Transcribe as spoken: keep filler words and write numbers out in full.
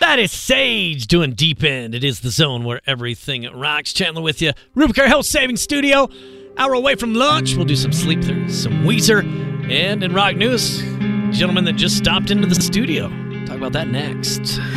That is Sage doing Deep End. It is the zone where everything rocks. Chandler with you. Rubicare Health Savings Studio. Hour away from lunch. We'll do some Sleep Theory, some Weezer, and in rock news, gentleman that just stopped into the studio. Talk about that next.